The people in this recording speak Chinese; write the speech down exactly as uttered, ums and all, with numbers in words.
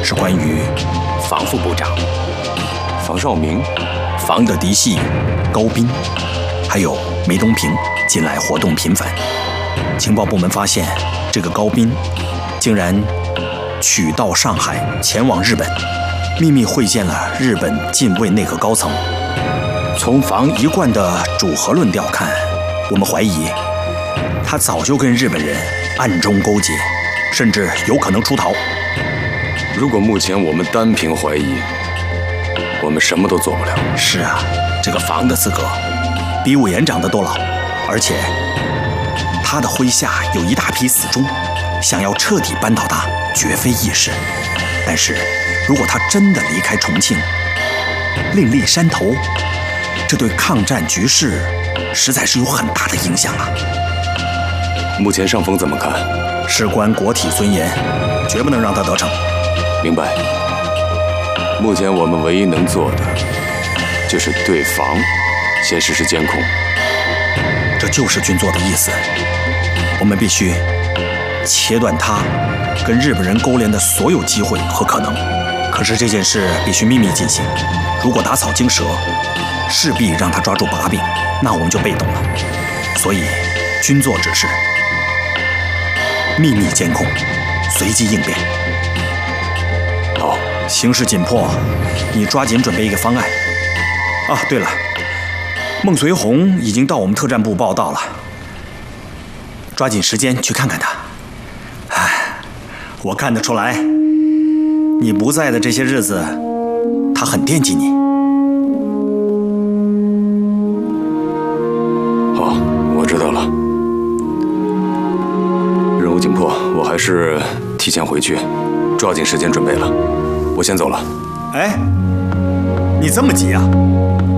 是关于房副部长房少明、 房的嫡系高斌，还有梅东平近来活动频繁。情报部门发现，这个高斌竟然取道上海，前往日本，秘密会见了日本近卫内阁高层。从房一贯的主和论调看，我们怀疑他早就跟日本人暗中勾结，甚至有可能出逃。 如果目前我们单凭怀疑，我们什么都做不了。 是啊，这个房的资格比委员长的都老，而且他的麾下有一大批死忠，想要彻底扳倒他绝非易事。但是如果他真的离开重庆，另立山头，这对抗战局势实在是有很大的影响啊。 目前上峰怎么看？ 事关国体尊严，绝不能让他得逞。 明白。目前我们唯一能做的，就是对房先实施监控。 这就是军座的意思。我们必须切断他跟日本人勾连的所有机会和可能。可是这件事必须秘密进行，如果打草惊蛇，势必让他抓住把柄，那我们就被动了。所以军座指示秘密监控，随机应变。 好， 形势紧迫，你抓紧准备一个方案。啊，对了，孟随红已经到我们特战部报道了，抓紧时间去看看他。唉，我看得出来，你不在的这些日子，他很惦记你。 好，我知道了。任务紧迫，我还是提前回去，抓紧时间准备了。我先走了。 哎，你这么急啊？